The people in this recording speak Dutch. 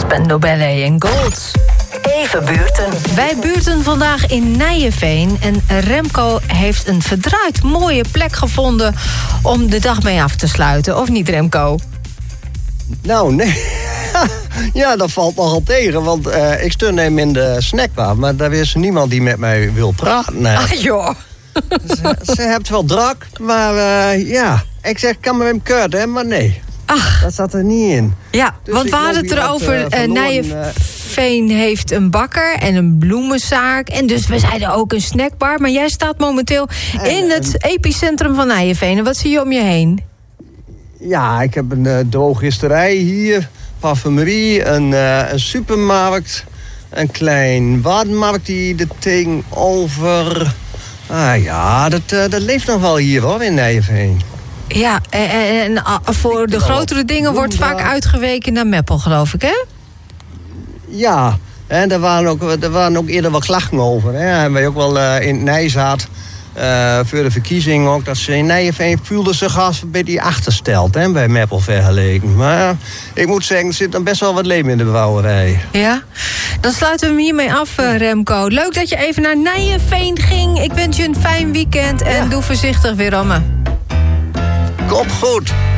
Aspen, Nobelle en Gold. Even buurten. Wij buurten vandaag in Nijenveen. En Remco heeft een verdraaid mooie plek gevonden om de dag mee af te sluiten. Of niet, Remco? Nou, nee. Ja, dat valt nogal tegen. Want ik stond hem in de snackbar. Maar daar is niemand die met mij wil praten. Ah, joh. Ze hebt wel druk. Maar ja, ik zeg, kan met hem kut, hè? Maar nee. Ach. Dat zat er niet in. Ja, Dus want we hadden het erover. Nijenveen heeft een bakker en een bloemenzaak. En dus we zeiden ook een snackbar. Maar jij staat momenteel in het epicentrum van Nijenveen. En wat zie je om je heen? Ja, ik heb een drogisterij hier. Parfumerie, een supermarkt. Een klein warenmarkt die de tegenover... Ah ja, dat leeft nog wel hier hoor, in Nijenveen. Ja, en voor de grotere dingen wordt vaak uitgeweken naar Meppel, geloof ik, hè? Ja, en er waren ook eerder wat klachten over. Hè. En wij ook wel in het Nijzaad, voor de verkiezingen ook, dat ze in Nijenveen voelden zich als een beetje achtersteld, hè, bij Meppel vergeleken. Maar ik moet zeggen, er zit dan best wel wat leven in de brouwerij. Ja, dan sluiten we hem hiermee af, Remco. Leuk dat je even naar Nijenveen ging. Ik wens je een fijn weekend en doe voorzichtig weer, Amme. Kop goed.